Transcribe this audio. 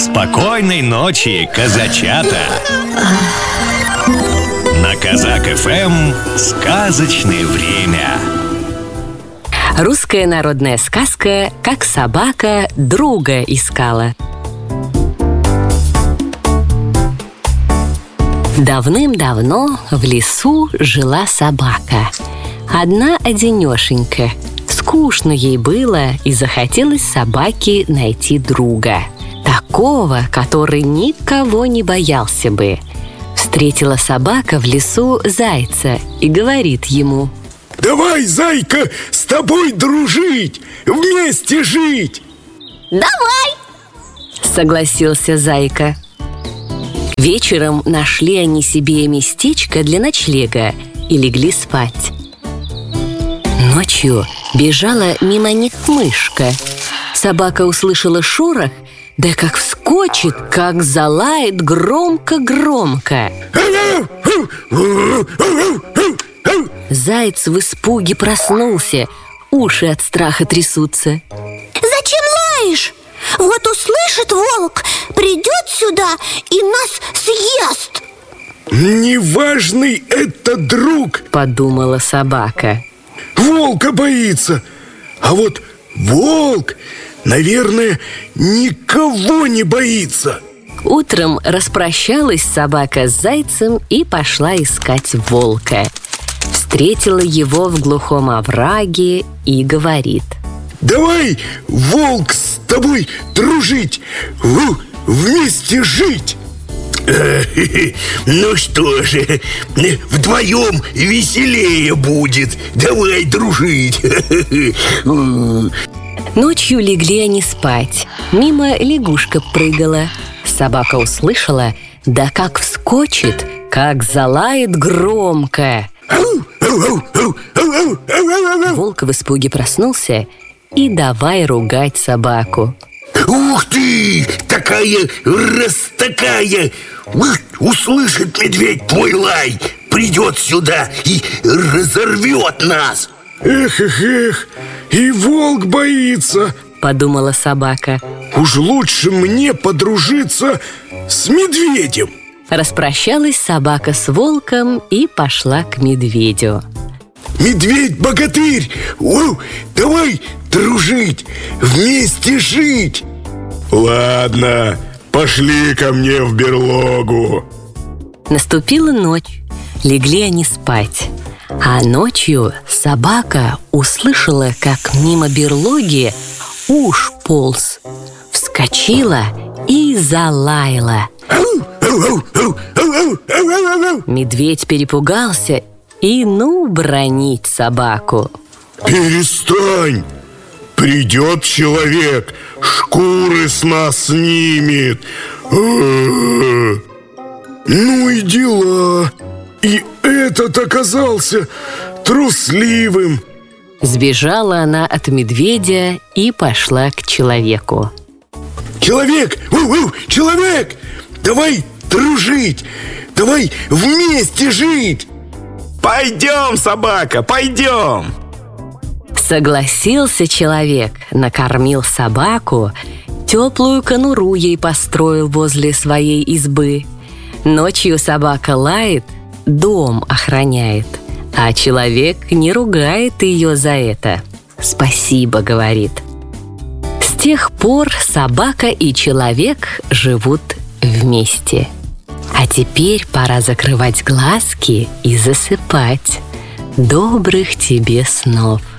Спокойной ночи, казачата! На Казак ФМ сказочное время. Русская народная сказка «Как собака друга искала». Давным-давно в лесу жила собака. Одна-одинешенька. Скучно ей было, и захотелось собаке найти друга. Такого, который никого не боялся бы. Встретила собака в лесу зайца и говорит ему: «Давай, зайка, с тобой дружить, вместе жить!» «Давай!» — согласился зайка. Вечером нашли они себе местечко для ночлега и легли спать. Ночью бежала мимо них мышка. Собака услышала шорох, да как вскочит, как залает громко-громко. Заяц в испуге проснулся, уши от страха трясутся. «Зачем лаешь? Вот услышит волк, придет сюда и нас съест!» «Неважный это друг!» — подумала собака. «Волка боится, а вот волк, наверное, никого не боится!» Утром распрощалась собака с зайцем и пошла искать волка. Встретила его в глухом овраге и говорит: «Давай, волк, с тобой дружить, вместе жить!» «Ну что же, вдвоем веселее будет. Давай дружить!» Ночью легли они спать. Мимо лягушка прыгала. Собака услышала, да как вскочит, как залает громко. Волк в испуге проснулся и давай ругать собаку. «Ух ты! Такая, раз такая! Услышит медведь твой лай, придет сюда и разорвет нас!» «Эх, и волк боится!» — подумала собака. «Уж лучше мне подружиться с медведем!» Распрощалась собака с волком и пошла к медведю. «Медведь-богатырь! Давай дружить, вместе жить!» «Ладно, пошли ко мне в берлогу!» Наступила ночь. Легли они спать. А ночью собака услышала, как мимо берлоги уж полз. Вскочила и залаяла. Медведь перепугался и бронить собаку. «Перестань! Придет человек, шкуры с нас снимет. Ну и дела. И этот оказался трусливым». Сбежала она от медведя и пошла к человеку. «Человек! Человек! Давай дружить! Давай вместе жить!» Пойдем, собака, пойдем! Согласился человек, накормил собаку, теплую конуру ей построил возле своей избы. Ночью собака лает, дом охраняет, а человек не ругает ее за это. «Спасибо», — говорит. С тех пор собака и человек живут вместе. А теперь пора закрывать глазки и засыпать. Добрых тебе снов!